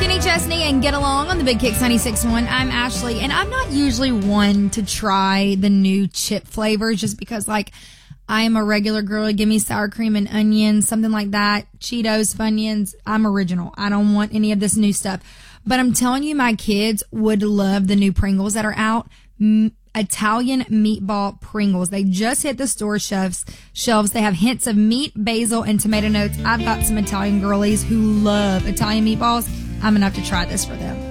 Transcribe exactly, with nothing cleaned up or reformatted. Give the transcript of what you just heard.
Kenny Chesney and Get Along on the Big Kicks ninety-six point one. I'm Ashley, and I'm not usually one to try the new chip flavors just because, like, I am a regular girl. Give me sour cream and onions, something like that. Cheetos, Funyuns. I'm original. I don't want any of this new stuff. But I'm telling you, my kids would love the new Pringles that are out. M- Italian meatball Pringles. They just hit the store shelves. Shelves. They have hints of meat, basil, and tomato notes. I've got some Italian girlies who love Italian meatballs. I'm going to have to try this for them.